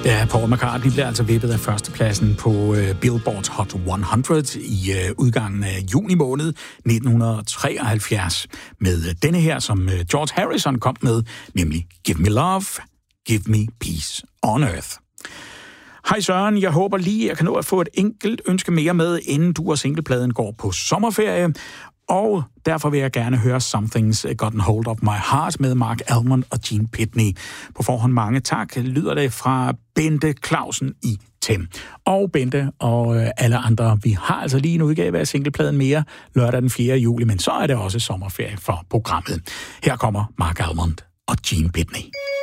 Ja, Paul McCartney bliver altså vippet af førstepladsen på Billboard's Hot 100 i udgangen af juni måned 1973 med denne her, som George Harrison kom med, nemlig Give Me Love, Give Me Peace on Earth. Hej Søren, jeg håber lige, jeg kan nå at få et enkelt ønske mere med, inden du og singlepladen går på sommerferie. Og derfor vil jeg gerne høre Something's Gotten Hold of My Heart med Mark Almond og Gene Pitney. På forhånd mange tak, lyder det fra Bente Clausen i Them. Og Bente og alle andre, vi har altså lige en udgave af singlepladen mere lørdag den 4. juli, men så er det også sommerferie for programmet. Her kommer Mark Almond og Gene Pitney.